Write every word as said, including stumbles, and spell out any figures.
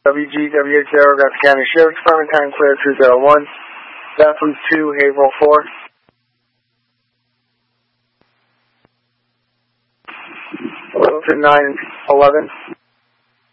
W G W H zero, Augusta County Sheriff's Department, time clear two zero one. Bathroom two, Haverhill four. Littleton nine eleven.